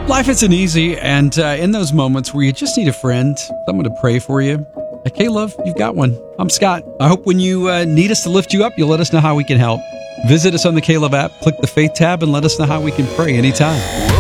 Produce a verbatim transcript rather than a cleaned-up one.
Life isn't easy, and uh, in those moments where you just need a friend, someone to pray for you, like, hey, love, you've got one. I'm Scott. I hope when you uh, need us to lift you up, you'll let us know how we can help. Visit us on the K-Love app, click the Faith tab, and let us know how we can pray anytime.